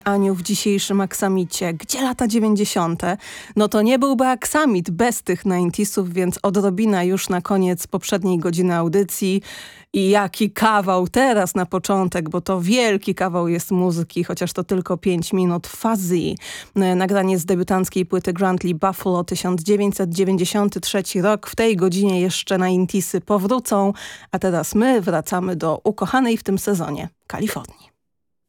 Aniu, w dzisiejszym Aksamicie, gdzie lata 90? No to nie byłby Aksamit bez tych 90sów, więc odrobina już na koniec poprzedniej godziny audycji. I jaki kawał teraz na początek, bo to wielki kawał jest muzyki, chociaż to tylko 5 minut. Fuzzy, nagranie z debiutanckiej płyty Grantley Buffalo, 1993 rok. W tej godzinie jeszcze 90sy powrócą, a teraz my wracamy do ukochanej w tym sezonie Kalifornii.